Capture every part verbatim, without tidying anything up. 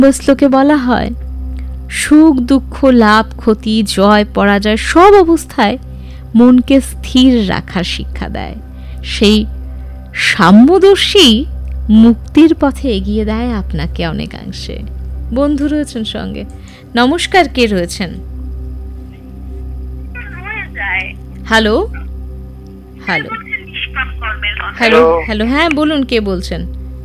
শ্লোকে বলা হয়, সুখ দুঃখ লাভ ক্ষতি জয় পরাজয় সব অবস্থায় মনকে স্থির রাখার শিক্ষা দেয়। সেই সাম্যদর্শী মুক্তির পথে এগিয়ে দেয় আপনাকে অনেকাংশে। বন্ধু রয়েছেন সঙ্গে। নমস্কার, কে রয়েছেন? হ্যালো হ্যালো হ্যালো হ্যালো হ্যাঁ বলুন, কে বলছেন?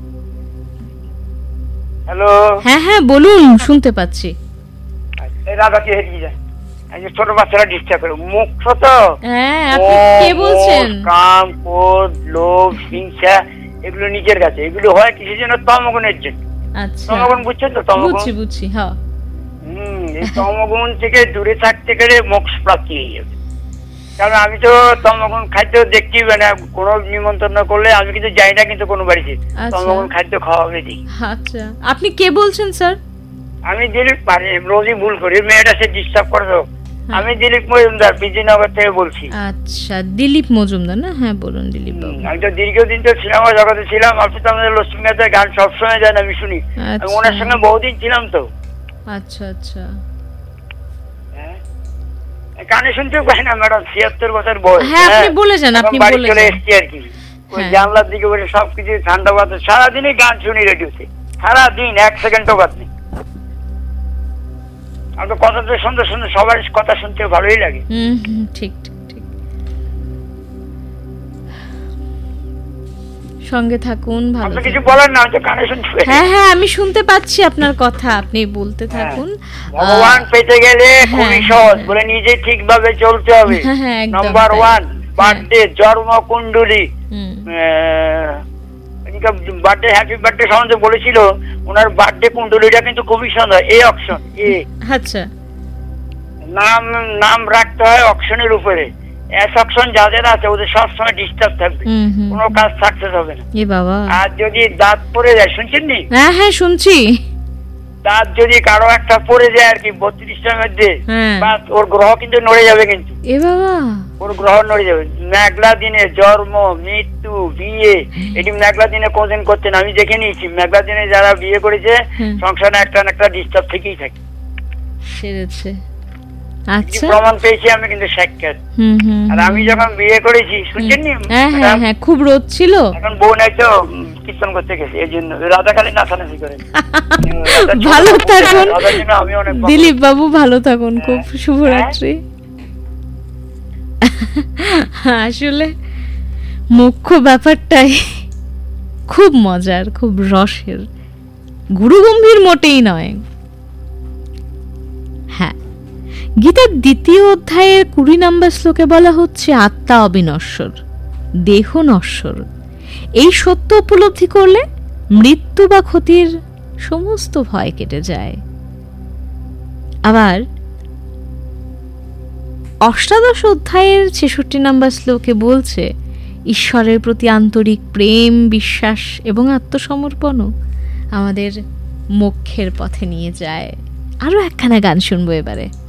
হ্যালো হ্যাঁ হ্যাঁ বলুন, শুনতে পাচ্ছি। রাধাকে হেরিয়ে যায়, ছোট বাচ্চারা ডিস্টার্ব করে। মুখ্য তো হ্যাঁ, আপনি কে বলছেন? কাম, ক্রোধ, লোভ, হিংসা এগুলো নিজের কাছে। এগুলো হয় কিসের জন্য? তমগুণের জন্য। আচ্ছা, তমগুণ বুঝছেন তো? তমগুণ বুঝছি বুঝছি হ্যাঁ। হুম এই তমগুণ থেকে দূরে থাকতে গেলে মোক্ষ প্রাপ্তি হয়ে যাবে। কারণ আমি তো তমগুণ খাদ্য দেখতেই পাই না। কোনো নিমন্ত্রণ করলে আমি কিন্তু যাই না, কিন্তু কোনো বাড়িতে তমগুণ খাদ্য খাওয়াবে দিই। আচ্ছা, আপনি কে বলছেন স্যার? আমি দিলীপ, পারি রোজই ভুল করি, মেয়েটা সে ডিস্টার্ব করে তো। আমি দিলীপ মজুমদার বিজয়নগর থেকে বলছি। আচ্ছা, দিলীপ মজুমদার না? হ্যাঁ বলুন দিলীপ বাবু। আমি তো দীর্ঘদিন তো সিনেমা জগতে ছিলাম। আপনি তো আমাদের লক্ষ্মীনাথের গান সবসময় যান, আমি শুনি। আমি ওনার সঙ্গে বহুদিন ছিলাম তো। আচ্ছা আচ্ছা, গানে শুনতেও পাই না ম্যাডাম, ছিয়াত্তর বছর বয়স। হ্যাঁ আপনি বলে যান, আপনি বলে চলে এসছি আর কি। ওই জানলার দিকে বসে সবকিছু ঠান্ডা বাতাস, সারাদিনই গান শুনি রেডিওতে, সারাদিন এক সেকেন্ডও বাদ নেই। আমি তো কথা তো শুনতে শুনতে সবার কথা শুনতে ভালোই লাগে। হুম হুম, ঠিক ঠিক ঠিক। সঙ্গে থাকুন, ভালো থাকুন। কিছু বলেন না, আমি তো কানে শুনতে। হ্যাঁ হ্যাঁ আমি শুনতে পাচ্ছি আপনার কথা, আপনি বলতে থাকুন। ভগবান পেতে গেলে খুবই সহজ, বলে নিজে ঠিকভাবে চলতে হবে। নাম্বার ওয়ান, বার্থডে, জন্ম কুণ্ডলী। বার্থডে হ্যাপি বার্থডে সম্বন্ধে বলেছিল, ওনার বার্থডে কুণ্ডলীটা কিন্তু খুবই সুন্দর। A option A. আচ্ছা, নাম নাম রাখতে হয় অপশনের উপরে। এস অপশন যাদের আছে ওদের সবসময় ডিস্টার্ব থাকবে, কোনো কাজ সাকসেস হবে না। এ বাবা, আর যদি দাঁত পড়ে যায়, শুনছেন নি? হ্যাঁ হ্যাঁ শুনছি। দাঁত যদি কারো একটা পড়ে যায় আর কি বত্রিশটার মধ্যে, বাস ওর গ্রহ কিন্তু নড়ে যাবে। কিন্তু এ বাবা, ওর গ্রহ নড়ে যাবে। মেঘলা দিনে জন্ম, মৃত্যু, বিয়ে, এটি মেঘলা দিনে কোনদিন করতেন আমি দেখে নিয়েছি। মেঘলা দিনে যারা বিয়ে করেছে সংসারে একটা না একটা ডিস্টার্ব থেকেই থাকে। সেরেছে, আচ্ছা প্রমাণ পেয়েছি আমি, কিন্তু সাক্ষাৎ। আর আমি যখন বিয়ে করেছি, শুনছেন নি? হ্যাঁ হ্যাঁ হ্যাঁ, খুব রোদ ছিল। এখন বউ নাই তো, কীর্তন করতে গেছে, এই জন্য রাধাকালী নাচানাচি করে। ভালো থাকুন দিলীপ বাবু, ভালো থাকুন, খুব শুভরাত্রি। আসলে মুখ্য ব্যাপারটাই খুব মজার, খুব রসের, গুরুগম্ভীর মোটেই নয়। হ্যাঁ, গীতার দ্বিতীয় অধ্যায়ের কুড়ি নম্বর শ্লোকে বলা হচ্ছে, আত্মা অবিনশ্বর, দেহ নশ্বর। এই সত্য উপলব্ধি করলে মৃত্যু বা ক্ষতির সমস্ত ভয় কেটে যায়। আবার অষ্টাদশ অধ্যায়ের ছেষট্টি নম্বর শ্লোকে বলছে, ঈশ্বরের প্রতি আন্তরিক প্রেম, বিশ্বাস এবং আত্মসমর্পণও আমাদের মোক্ষের পথে নিয়ে যায়। আরো একখানা গান শুনবো এবারে।